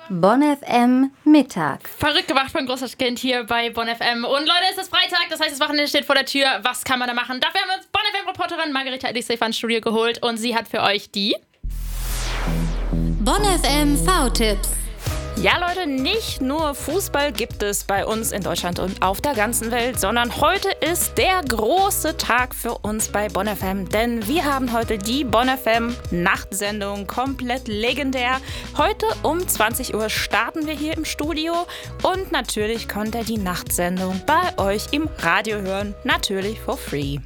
Bonn FM Mittag. Verrückt gemacht von Großstadtkind hier bei Bonn FM. Und Leute, es ist Freitag, das heißt, das Wochenende steht vor der Tür. Was kann man da machen? Dafür haben wir uns Bonn FM-Reporterin Margareta Elissefer ins Studio geholt und sie hat für euch die Bonn FM V-Tipps. Ja, Leute, nicht nur Fußball gibt es bei uns in Deutschland und auf der ganzen Welt, sondern heute ist der große Tag für uns bei Bonn FM, denn wir haben heute die Bonn FM Nachtsendung, komplett legendär. Heute um 20 Uhr starten wir hier im Studio und natürlich könnt ihr die Nachtsendung bei euch im Radio hören, natürlich for free.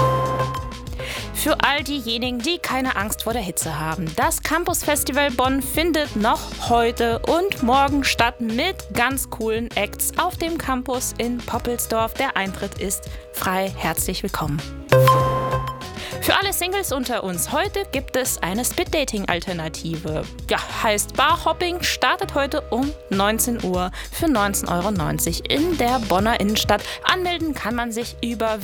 Für all diejenigen, die keine Angst vor der Hitze haben. Das Campus Festival Bonn findet noch heute und morgen statt mit ganz coolen Acts auf dem Campus in Poppelsdorf. Der Eintritt ist frei. Herzlich willkommen. Für alle Singles unter uns, heute gibt es eine Speed-Dating-Alternative. Ja, heißt Barhopping, startet heute um 19 Uhr für 19,90 € in der Bonner Innenstadt. Anmelden kann man sich über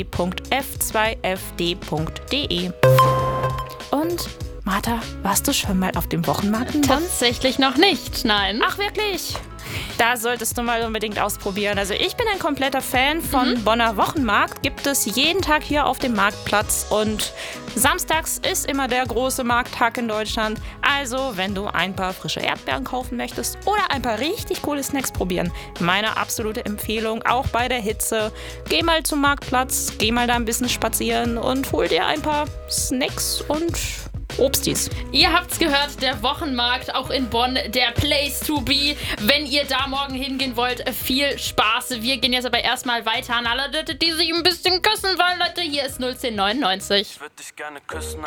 www.f2fd.de. Und Martha, warst du schon mal auf dem Wochenmarkt in Bonn? Tatsächlich noch nicht, nein. Ach, wirklich? Da solltest du mal unbedingt ausprobieren. Also ich bin ein kompletter Fan von Bonner Wochenmarkt. Gibt es jeden Tag hier auf dem Marktplatz. Und samstags ist immer der große Markttag in Deutschland. Also wenn du ein paar frische Erdbeeren kaufen möchtest oder ein paar richtig coole Snacks probieren, meine absolute Empfehlung, auch bei der Hitze. Geh mal zum Marktplatz, geh mal da ein bisschen spazieren und hol dir ein paar Snacks und Obstis. Ihr habt's gehört, der Wochenmarkt, auch in Bonn, der Place to be. Wenn ihr da morgen hingehen wollt, viel Spaß. Wir gehen jetzt aber erstmal weiter an alle Leute, die sich ein bisschen küssen wollen. Leute, hier ist 01099. Ich würde dich gerne küssen,